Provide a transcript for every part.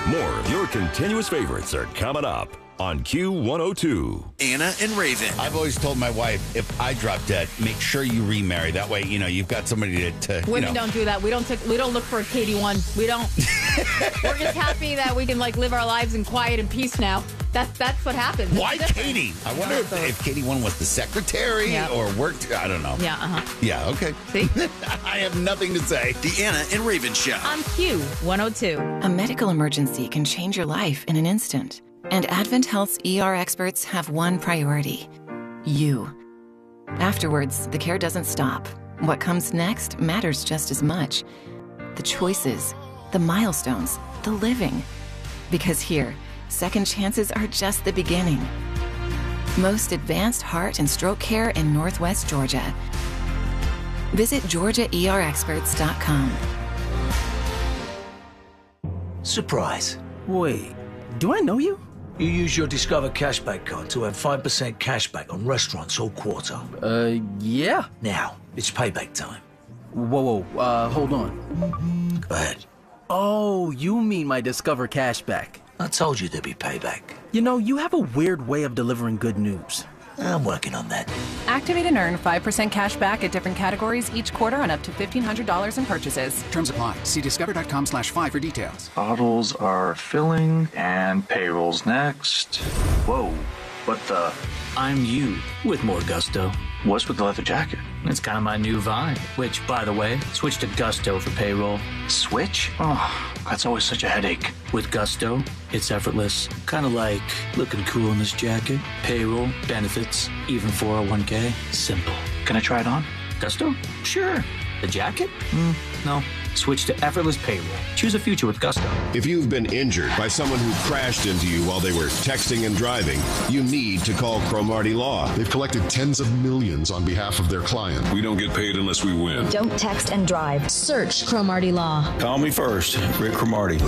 More of your continuous favorites are coming up on Q102. Anna and Raven. I've always told my wife, if I drop dead, make sure you remarry. That way, you've got somebody to Women don't do that. We don't look for a Katie one. We don't. We're just happy that we can live our lives in quiet and peace now. That's what happens. Why Katie? I wonder if Katie one was the secretary or worked. I don't know. Yeah. Yeah. Okay. See, I have nothing to say. The Anna and Raven Show on Q102. A medical emergency can change your life in an instant. And Advent Health's ER experts have one priority: you. Afterwards, the care doesn't stop. What comes next matters just as much. The choices, the milestones, the living. Because here, second chances are just the beginning. Most advanced heart and stroke care in Northwest Georgia. Visit GeorgiaERexperts.com. Surprise. Wait, do I know you? You use your Discover Cashback card to have 5% cashback on restaurants all quarter. Yeah. Now, it's payback time. Whoa, hold on. Go ahead. Oh, you mean my Discover Cashback. I told you there'd be payback. You have a weird way of delivering good news. I'm working on that. Activate and earn 5% cash back at different categories each quarter on up to $1,500 in purchases. Terms apply. See discover.com/5 for details. Bottles are filling and payroll's next. Whoa, what the? I'm you with more gusto. What's with the leather jacket? It's kind of my new vibe, which, by the way, switch to Gusto for payroll. Switch? Oh, that's always such a headache. With Gusto, it's effortless. Kind of like looking cool in this jacket. Payroll, benefits, even 401k. Simple. Can I try it on? Gusto? Sure. The jacket? No. Switch to effortless payroll. Choose a future with Gusto. If you've been injured by someone who crashed into you while they were texting and driving, you need to call Cromartie Law. They've collected tens of millions on behalf of their client. We don't get paid unless we win. Don't text and drive. Search Cromartie Law. Call me first, Rick Cromartie.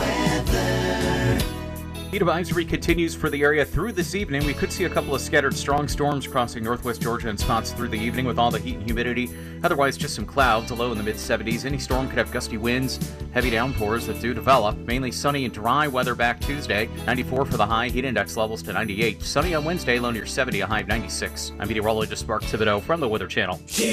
Heat advisory continues for the area through this evening. We could see a couple of scattered strong storms crossing northwest Georgia in spots through the evening with all the heat and humidity. Otherwise, just some clouds, a low in the mid-70s. Any storm could have gusty winds, heavy downpours that do develop. Mainly sunny and dry weather back Tuesday. 94 for the high, heat index levels to 98. Sunny on Wednesday, low near 70, a high of 96. I'm meteorologist Mark Thibodeau from the Weather Channel.